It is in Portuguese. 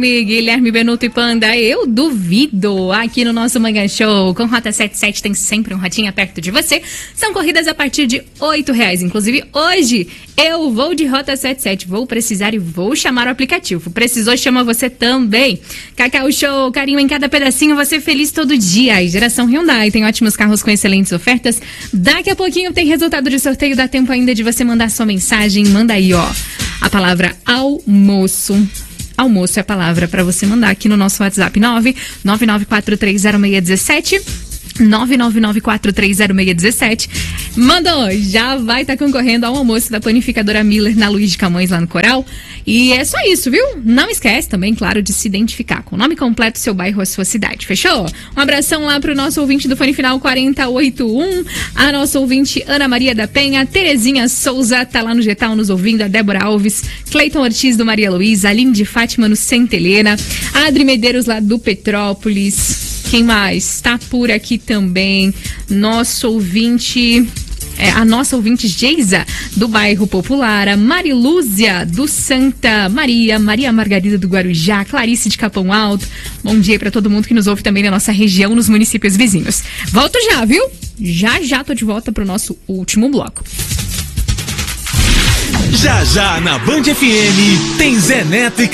Guilherme Benuto e Panda, eu duvido. Aqui no nosso Manhã Show, com Rota 77 tem sempre um rotinha perto de você. São corridas a partir de R$8. Inclusive, hoje eu vou de Rota 77. Vou precisar e vou chamar o aplicativo. Precisou, chama você também. Cacau Show, carinho em cada pedacinho, você feliz todo dia. E Geração Hyundai tem ótimos carros com excelentes ofertas. Daqui a pouquinho tem resultado de sorteio. Dá tempo ainda de você mandar sua mensagem. Manda aí, ó, a palavra almoço. Almoço é a palavra para você mandar aqui no nosso WhatsApp 999430617. 999430617. Mandou, já vai estar concorrendo ao almoço da panificadora Miller na Luiz de Camões, lá no Coral. E é só isso, viu? Não esquece também, claro, de se identificar com o nome completo, seu bairro, a sua cidade. Fechou? Um abração lá pro nosso ouvinte do fone final 481, a nossa ouvinte Ana Maria da Penha, Terezinha Souza, tá lá no Getal nos ouvindo, a Débora Alves, Cleiton Ortiz do Maria Luísa, Aline de Fátima no Centelena, a Adri Medeiros lá do Petrópolis. Quem mais? Tá por aqui também. Nosso ouvinte... a nossa ouvinte Geisa, do bairro Popular, a Marilúzia, do Santa Maria, Maria Margarida do Guarujá, Clarice de Capão Alto. Bom dia para todo mundo que nos ouve também na nossa região, nos municípios vizinhos. Volto já, viu? Já tô de volta pro nosso último bloco. Já na Band FM tem Zé Neto e